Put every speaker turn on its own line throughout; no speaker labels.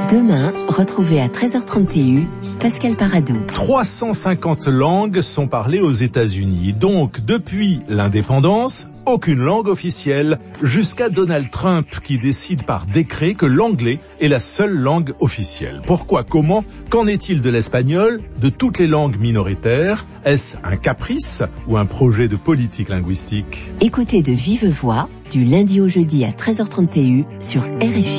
Demain, retrouvez à 13h30 TU, Pascal Paradou.
350 langues sont parlées aux États-Unis. Donc, depuis l'indépendance, aucune langue officielle, jusqu'à Donald Trump qui décide par décret que l'anglais est la seule langue officielle. Pourquoi? Comment? Qu'en est-il de l'espagnol? De toutes les langues minoritaires? Est-ce un caprice ou un projet de politique linguistique?
Écoutez de vive voix, du lundi au jeudi à 13h30 TU sur RFI.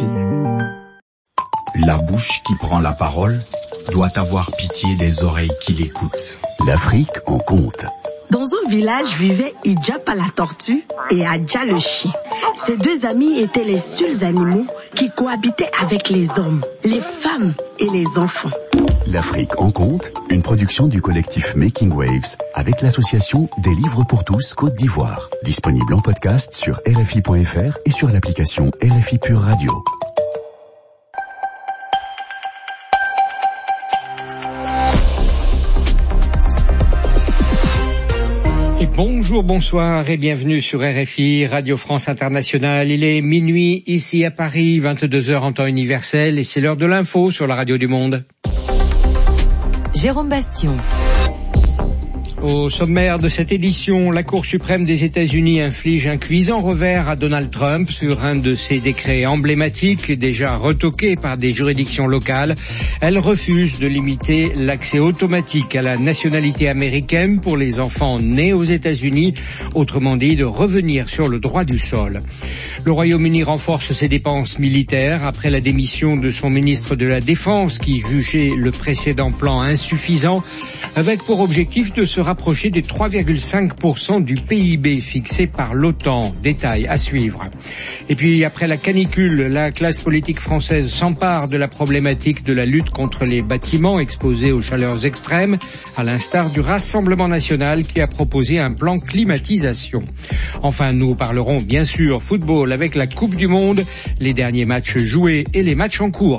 La bouche qui prend la parole doit avoir pitié des oreilles qui l'écoutent.
L'Afrique en compte.
Dans un village vivaient Idjapa la tortue et Adja le chien. Ces deux amis étaient les seuls animaux qui cohabitaient avec les hommes, les femmes et les enfants.
L'Afrique en compte, une production du collectif Making Waves avec l'association des livres pour tous Côte d'Ivoire. Disponible en podcast sur RFI.fr et sur l'application RFI Pure Radio.
Bonjour, bonsoir et bienvenue sur RFI, Radio France Internationale. Il est minuit ici à Paris, 22h en temps universel et c'est l'heure de l'info sur la radio du monde.
Jérôme Bastion.
Au sommaire de cette édition, la Cour suprême des États-Unis inflige un cuisant revers à Donald Trump sur un de ses décrets emblématiques déjà retoqués par des juridictions locales. Elle refuse de limiter l'accès automatique à la nationalité américaine pour les enfants nés aux États-Unis, autrement dit de revenir sur le droit du sol. Le Royaume-Uni renforce ses dépenses militaires après la démission de son ministre de la Défense qui jugeait le précédent plan insuffisant, avec pour objectif de se rapprocher des 3,5% du PIB fixé par l'OTAN. Détail à suivre. Et puis après la canicule, la classe politique française s'empare de la problématique de la lutte contre les bâtiments exposés aux chaleurs extrêmes, à l'instar du Rassemblement national qui a proposé un plan climatisation. Enfin, nous parlerons bien sûr football avec la Coupe du Monde, les derniers matchs joués et les matchs en cours.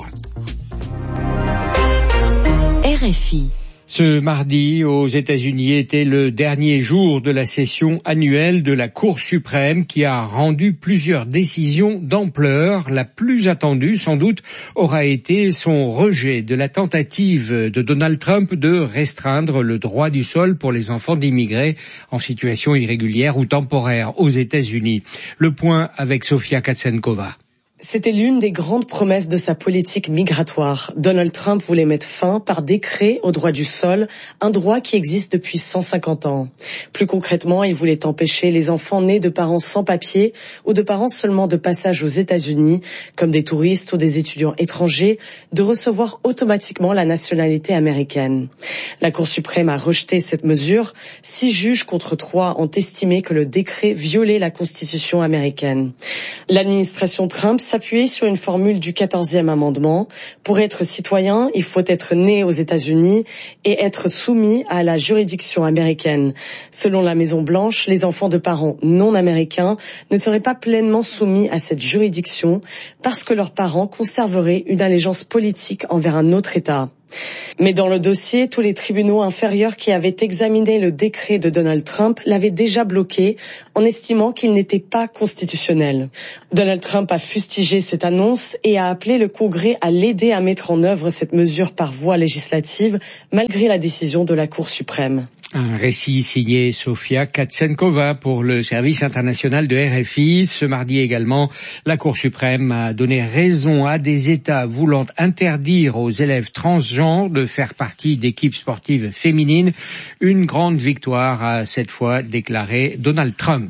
RFI.
Ce mardi, aux États-Unis, était le dernier jour de la session annuelle de la Cour suprême qui a rendu plusieurs décisions d'ampleur. La plus attendue, sans doute, aura été son rejet de la tentative de Donald Trump de restreindre le droit du sol pour les enfants d'immigrés en situation irrégulière ou temporaire aux États-Unis. Le point avec Sofia Katsenkova.
C'était l'une des grandes promesses de sa politique migratoire. Donald Trump voulait mettre fin par décret au droit du sol, un droit qui existe depuis 150 ans. Plus concrètement, il voulait empêcher les enfants nés de parents sans papier ou de parents seulement de passage aux États-Unis, comme des touristes ou des étudiants étrangers, de recevoir automatiquement la nationalité américaine. La Cour suprême a rejeté cette mesure. 6 juges contre 3 ont estimé que le décret violait la Constitution américaine. L'administration Trump s'appuyer sur une formule du 14e amendement. Pour être citoyen, il faut être né aux États-Unis et être soumis à la juridiction américaine. Selon la Maison-Blanche, les enfants de parents non américains ne seraient pas pleinement soumis à cette juridiction parce que leurs parents conserveraient une allégeance politique envers un autre État. Mais dans le dossier, tous les tribunaux inférieurs qui avaient examiné le décret de Donald Trump l'avaient déjà bloqué en estimant qu'il n'était pas constitutionnel. Donald Trump a fustigé cette annonce et a appelé le Congrès à l'aider à mettre en œuvre cette mesure par voie législative malgré la décision de la Cour suprême.
Un récit signé Sofia Katsenkova pour le service international de RFI. Ce mardi également, la Cour suprême a donné raison à des États voulant interdire aux élèves transgenres de faire partie d'équipes sportives féminines. Une grande victoire a cette fois déclaré Donald Trump.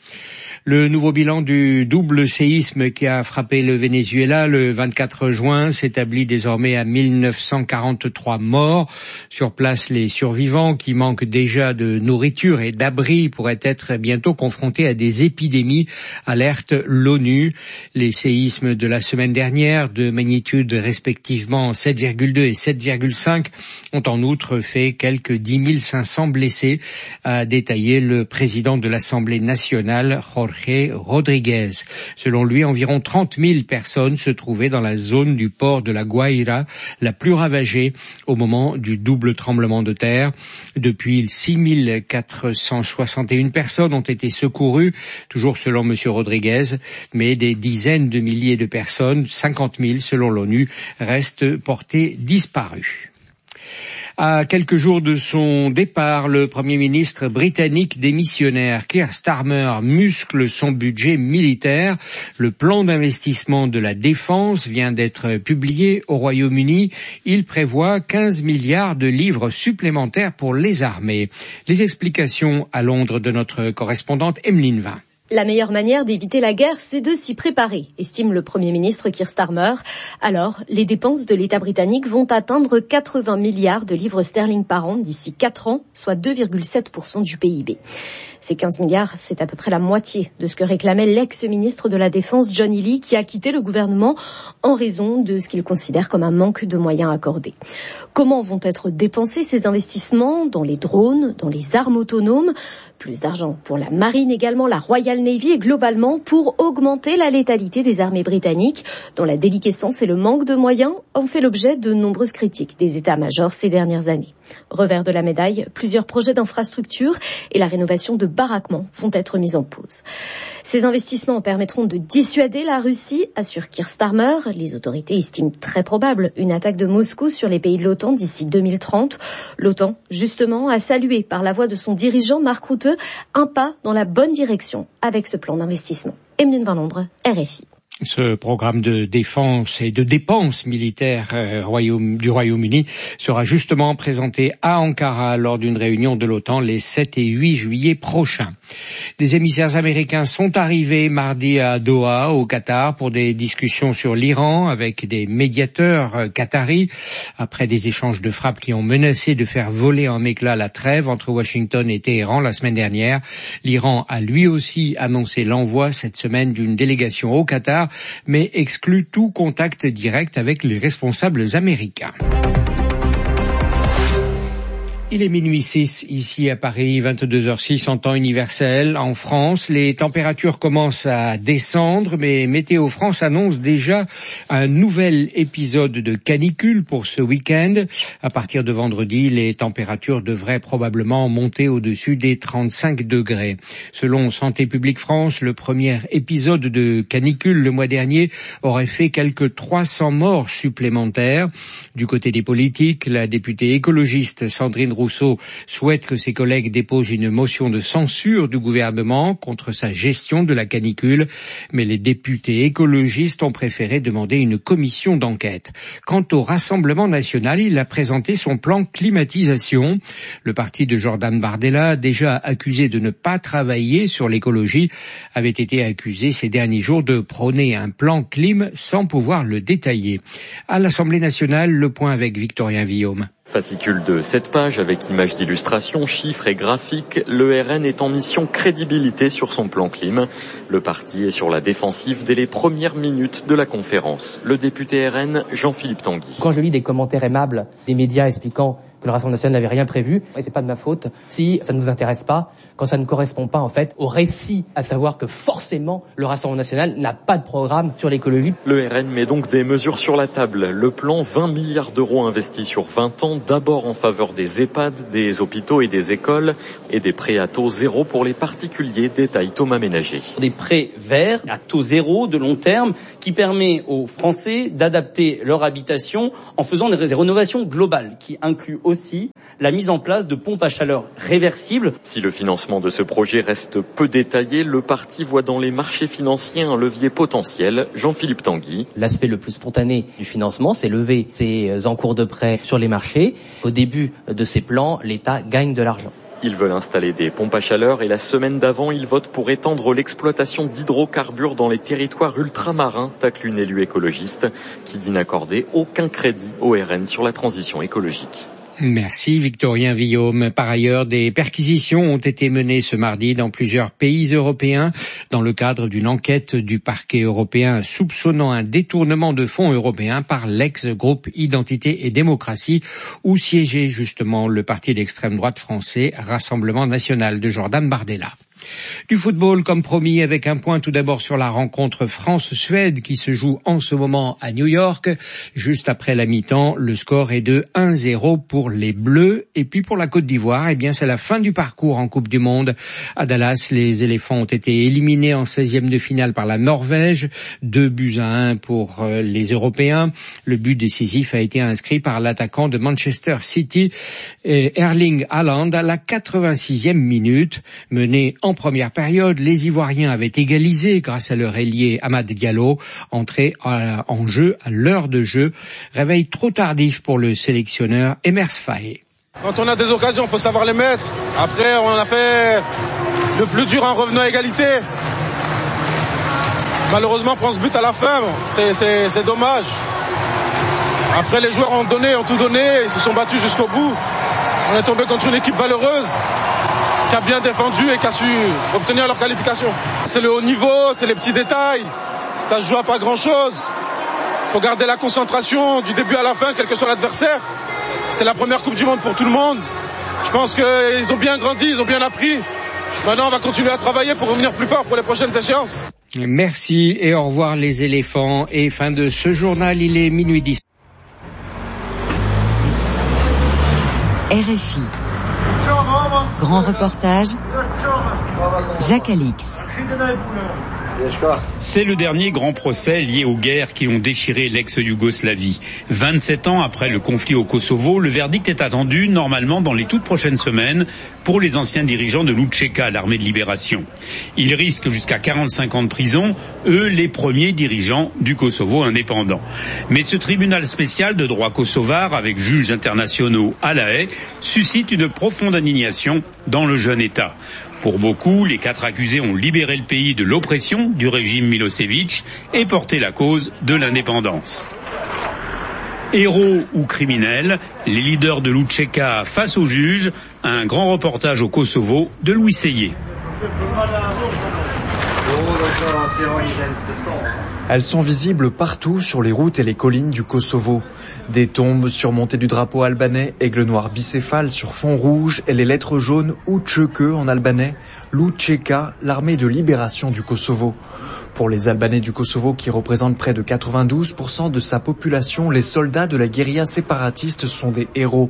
Le nouveau bilan du double séisme qui a frappé le Venezuela le 24 juin s'établit désormais à 1943 morts. Sur place, les survivants qui manquent déjà de nourriture et d'abri pourraient être bientôt confrontés à des épidémies, alerte l'ONU. Les séismes de la semaine dernière, de magnitude respectivement 7,2 et 7,5, ont en outre fait quelques 10 500 blessés, a détaillé le président de l'Assemblée nationale, Jorge Jorge Rodriguez. Selon lui, environ 30 000 personnes se trouvaient dans la zone du port de la Guaira, la plus ravagée au moment du double tremblement de terre. Depuis, 6 461 personnes ont été secourues, toujours selon M. Rodriguez, mais des dizaines de milliers de personnes, 50 000 selon l'ONU, restent portées disparues. À quelques jours de son départ, le Premier ministre britannique démissionnaire Keir Starmer muscle son budget militaire. Le plan d'investissement de la défense vient d'être publié au Royaume-Uni. Il prévoit 15 milliards de livres supplémentaires pour les armées. Les explications à Londres de notre correspondante Emeline Vin.
La meilleure manière d'éviter la guerre, c'est de s'y préparer, estime le Premier ministre Keir Starmer. Alors, les dépenses de l'État britannique vont atteindre 80 milliards de livres sterling par an d'ici 4 ans, soit 2,7% du PIB. Ces 15 milliards, c'est à peu près la moitié de ce que réclamait l'ex-ministre de la Défense John Healey, qui a quitté le gouvernement en raison de ce qu'il considère comme un manque de moyens accordés. Comment vont être dépensés ces investissements dans les drones, dans les armes autonomes? Plus d'argent pour la marine également, la Royal Navy et globalement pour augmenter la létalité des armées britanniques, dont la déliquescence et le manque de moyens ont fait l'objet de nombreuses critiques des états-majors ces dernières années. Revers de la médaille, plusieurs projets d'infrastructures et la rénovation de baraquements vont être mis en pause. Ces investissements permettront de dissuader la Russie, assure Keir Starmer. Les autorités estiment très probable une attaque de Moscou sur les pays de l'OTAN d'ici 2030. L'OTAN, justement, a salué par la voix de son dirigeant Mark Rutte un pas dans la bonne direction avec ce plan d'investissement. Emeline Vin Londres, RFI.
Ce programme de défense et de dépenses militaires du Royaume-Uni sera justement présenté à Ankara lors d'une réunion de l'OTAN les 7 et 8 juillet prochains. Des émissaires américains sont arrivés mardi à Doha, au Qatar, pour des discussions sur l'Iran avec des médiateurs qataris. Après des échanges de frappes qui ont menacé de faire voler en éclats la trêve entre Washington et Téhéran la semaine dernière, l'Iran a lui aussi annoncé l'envoi cette semaine d'une délégation au Qatar, mais exclut tout contact direct avec les responsables américains. Il est minuit 6 ici à Paris, 22h06 en temps universel. En France, les températures commencent à descendre, mais Météo France annonce déjà un nouvel épisode de canicule pour ce week-end. À partir de vendredi, les températures devraient probablement monter au-dessus des 35 degrés. Selon Santé publique France, le premier épisode de canicule le mois dernier aurait fait quelques 300 morts supplémentaires. Du côté des politiques, la députée écologiste Sandrine Rousseau souhaite que ses collègues déposent une motion de censure du gouvernement contre sa gestion de la canicule, mais les députés écologistes ont préféré demander une commission d'enquête. Quant au Rassemblement national, il a présenté son plan climatisation. Le parti de Jordan Bardella, déjà accusé de ne pas travailler sur l'écologie, avait été accusé ces derniers jours de prôner un plan clim sans pouvoir le détailler. À l'Assemblée nationale, le point avec Victorien Villaume.
Fascicule de 7 pages avec images d'illustration, chiffres et graphiques, le RN est en mission crédibilité sur son plan clim. Le parti est sur la défensive dès les premières minutes de la conférence. Le député RN, Jean-Philippe Tanguy.
Quand je lis des commentaires aimables des médias expliquant que le Rassemblement national n'avait rien prévu, et c'est pas de ma faute si ça ne nous intéresse pas, quand ça ne correspond pas en fait au récit, à savoir que forcément le Rassemblement national n'a pas de programme sur l'écologie.
Le RN met donc des mesures sur la table. Le plan 20 milliards d'euros investis sur 20 ans, d'abord en faveur des EHPAD, des hôpitaux et des écoles, et des prêts à taux zéro pour les particuliers, détaille Thomas Ménager.
Des prêts verts à taux zéro de long terme qui permet aux Français d'adapter leur habitation en faisant des rénovations globales qui incluent aussi la mise en place de pompes à chaleur réversibles.
Si le financement de ce projet reste peu détaillé, le parti voit dans les marchés financiers un levier potentiel. Jean-Philippe Tanguy.
L'aspect le plus spontané du financement, c'est lever ces encours de prêts sur les marchés. Au début de ces plans, l'État gagne de l'argent.
Ils veulent installer des pompes à chaleur et la semaine d'avant, ils votent pour étendre l'exploitation d'hydrocarbures dans les territoires ultramarins, tacle une élue écologiste qui dit n'accorder aucun crédit au RN sur la transition écologique.
Merci Victorien Villaume. Par ailleurs, des perquisitions ont été menées ce mardi dans plusieurs pays européens dans le cadre d'une enquête du parquet européen soupçonnant un détournement de fonds européens par l'ex-groupe Identité et Démocratie où siégeait justement le parti d'extrême droite français Rassemblement national de Jordan Bardella. Du football comme promis avec un point tout d'abord sur la rencontre France-Suède qui se joue en ce moment à New York. Juste après la mi-temps, le score est de 1-0 pour les Bleus. Et puis pour la Côte d'Ivoire, eh bien c'est la fin du parcours en Coupe du Monde. À Dallas, les éléphants ont été éliminés en 16e de finale par la Norvège. 2-1 pour les Européens. Le but décisif a été inscrit par l'attaquant de Manchester City, Erling Haaland, à la 86e minute. Mené en première période, les Ivoiriens avaient égalisé grâce à leur ailier Amad Diallo, entré en jeu à l'heure de jeu. Réveil trop tardif pour le sélectionneur Emers Faé.
Quand on a des occasions, il faut savoir les mettre. Après, on a fait le plus dur en revenant à égalité. Malheureusement, on prend ce but à la fin. C'est dommage. Après, les joueurs ont tout donné, ils se sont battus jusqu'au bout. On est tombé contre une équipe valeureuse, qui a bien défendu et qui a su obtenir leur qualification. C'est le haut niveau, c'est les petits détails. Ça se joue à pas grand-chose. Il faut garder la concentration du début à la fin, quel que soit l'adversaire. C'était la première Coupe du Monde pour tout le monde. Je pense qu'ils ont bien grandi, ils ont bien appris. Maintenant, on va continuer à travailler pour revenir plus fort pour les prochaines échéances.
Merci et au revoir les éléphants. Et fin de ce journal, il est minuit 10.
RFI. Grand reportage, Jacques Alix.
C'est le dernier grand procès lié aux guerres qui ont déchiré l'ex-Yougoslavie. 27 ans après le conflit au Kosovo, le verdict est attendu normalement dans les toutes prochaines semaines pour les anciens dirigeants de l'UÇK, l'armée de libération. Ils risquent jusqu'à 45 ans de prison, eux les premiers dirigeants du Kosovo indépendant. Mais ce tribunal spécial de droit kosovar avec juges internationaux à La Haye suscite une profonde indignation dans le jeune État. Pour beaucoup, les 4 accusés ont libéré le pays de l'oppression du régime Milosevic et porté la cause de l'indépendance. Héros ou criminels, les leaders de l'UÇK face aux juges, un grand reportage au Kosovo de Louis Seyé.
Elles sont visibles partout sur les routes et les collines du Kosovo. Des tombes surmontées du drapeau albanais, aigle noir bicéphale sur fond rouge et les lettres jaunes UÇK en albanais, l'UÇK, l'armée de libération du Kosovo. Pour les Albanais du Kosovo qui représentent près de 92% de sa population, les soldats de la guérilla séparatiste sont des héros.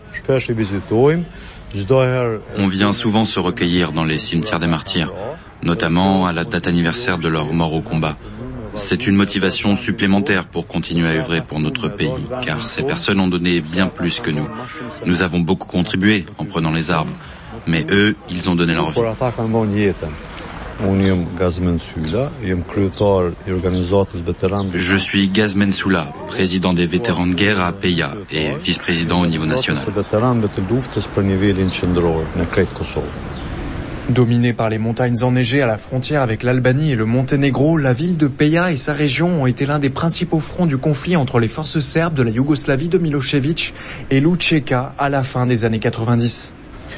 On vient souvent se recueillir dans les cimetières des martyrs, notamment à la date anniversaire de leur mort au combat. C'est une motivation supplémentaire pour continuer à œuvrer pour notre pays, car ces personnes ont donné bien plus que nous. Nous avons beaucoup contribué en prenant les armes, mais eux, ils ont donné leur vie. Je suis Gazmen Soula, président des vétérans de guerre à Peja et vice-président au niveau national.
Dominée par les montagnes enneigées à la frontière avec l'Albanie et le Monténégro, la ville de Peja et sa région ont été l'un des principaux fronts du conflit entre les forces serbes de la Yougoslavie de Milosevic et l'UÇK à la fin des années 90.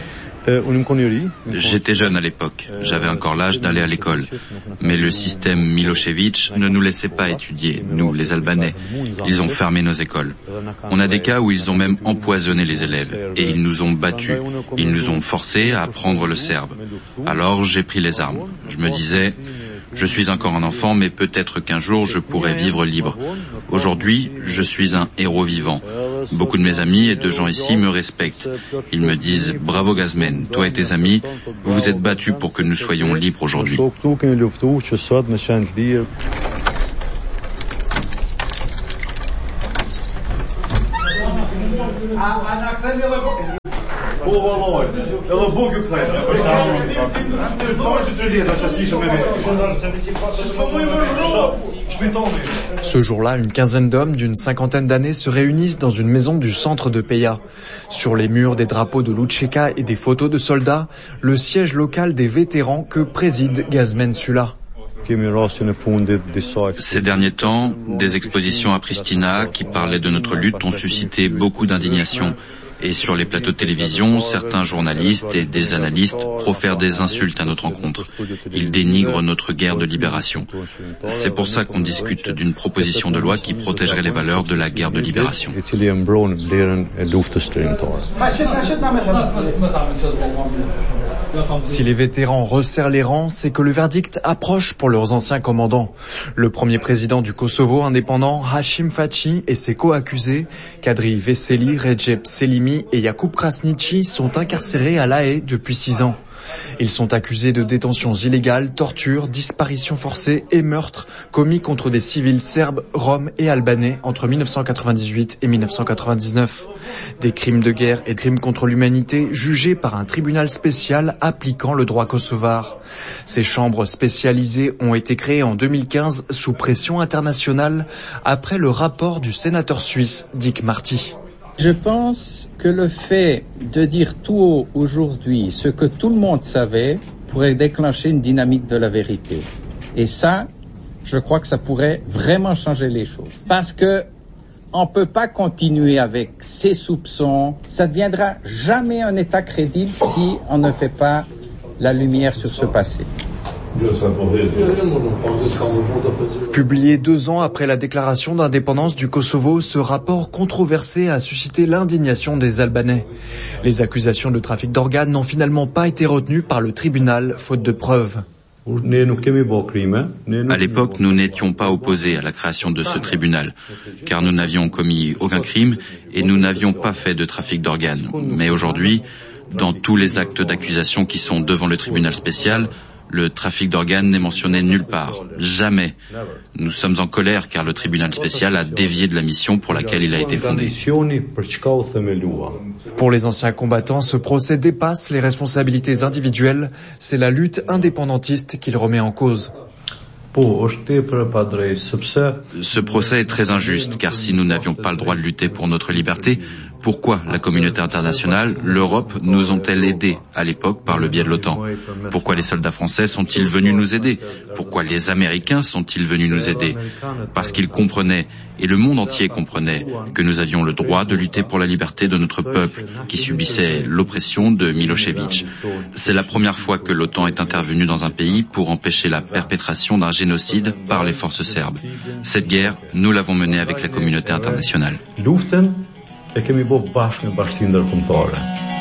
J'étais jeune à l'époque, j'avais encore l'âge d'aller à l'école. Mais le système Milosevic ne nous laissait pas étudier, nous les Albanais. Ils ont fermé nos écoles. On a des cas où ils ont même empoisonné les élèves. Et ils nous ont battus. Ils nous ont forcés à apprendre le serbe. Alors j'ai pris les armes. Je me disais, je suis encore un enfant, mais peut-être qu'un jour je pourrai vivre libre. Aujourd'hui, je suis un héros vivant. Beaucoup de mes amis et de gens ici me respectent. Ils me disent « Bravo Gazmen, toi et tes amis, vous vous êtes battus pour que nous soyons libres aujourd'hui. »
Ce jour-là, une quinzaine d'hommes d'une cinquantaine d'années se réunissent dans une maison du centre de Peja. Sur les murs, des drapeaux de l'UÇK et des photos de soldats, le siège local des vétérans que préside Gazmen Soula.
Ces derniers temps, des expositions à Pristina qui parlaient de notre lutte ont suscité beaucoup d'indignation. Et sur les plateaux de télévision, certains journalistes et des analystes profèrent des insultes à notre encontre. Ils dénigrent notre guerre de libération. C'est pour ça qu'on discute d'une proposition de loi qui protégerait les valeurs de la guerre de libération.
Si les vétérans resserrent les rangs, c'est que le verdict approche pour leurs anciens commandants. Le premier président du Kosovo indépendant, Hashim Thaçi, et ses co-accusés, Kadri Veseli, Recep Selimi et Jakub Krasniqi, sont incarcérés à La Haye depuis 6 ans. Ils sont accusés de détentions illégales, tortures, disparitions forcées et meurtres commis contre des civils serbes, roms et albanais entre 1998 et 1999. Des crimes de guerre et crimes contre l'humanité jugés par un tribunal spécial appliquant le droit kosovar. Ces chambres spécialisées ont été créées en 2015 sous pression internationale après le rapport du sénateur suisse Dick Marty.
Je pense que le fait de dire tout haut aujourd'hui ce que tout le monde savait pourrait déclencher une dynamique de la vérité. Et ça, je crois que ça pourrait vraiment changer les choses. Parce que on peut pas continuer avec ces soupçons. Ça ne deviendra jamais un État crédible si on ne fait pas la lumière sur ce passé.
Publié 2 ans après la déclaration d'indépendance du Kosovo, ce rapport controversé a suscité l'indignation des Albanais. Les accusations de trafic d'organes n'ont finalement pas été retenues par le tribunal, faute de preuves.
À l'époque, nous n'étions pas opposés à la création de ce tribunal, car nous n'avions commis aucun crime et nous n'avions pas fait de trafic d'organes. Mais aujourd'hui, dans tous les actes d'accusation qui sont devant le tribunal spécial, le trafic d'organes n'est mentionné nulle part. Jamais. Nous sommes en colère car le tribunal spécial a dévié de la mission pour laquelle il a été fondé.
Pour les anciens combattants, ce procès dépasse les responsabilités individuelles. C'est la lutte indépendantiste qu'il remet en cause.
Ce procès est très injuste, car si nous n'avions pas le droit de lutter pour notre liberté, pourquoi la communauté internationale, l'Europe, nous ont-elles aidés à l'époque par le biais de l'OTAN? Pourquoi les soldats français sont-ils venus nous aider? Pourquoi les Américains sont-ils venus nous aider? Parce qu'ils comprenaient, et le monde entier comprenait, que nous avions le droit de lutter pour la liberté de notre peuple, qui subissait l'oppression de Milošević. C'est la première fois que l'OTAN est intervenue dans un pays pour empêcher la perpétration d'un génocide par les forces serbes. Cette guerre, nous l'avons menée avec la communauté internationale.
E kemi bërë bashkë me Bashkinë Ndërkombëtare.